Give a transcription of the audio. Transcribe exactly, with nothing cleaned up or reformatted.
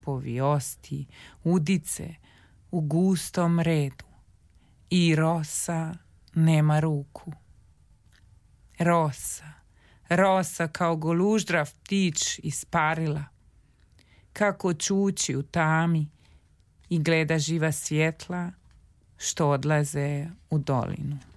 lapovi, osti, udice u gustom redu i rosa nema ruku. Rosa, rosa kao goluždrav ptić isparila, kako čuči u tami i gleda živa svjetla što odlaze u dolinu.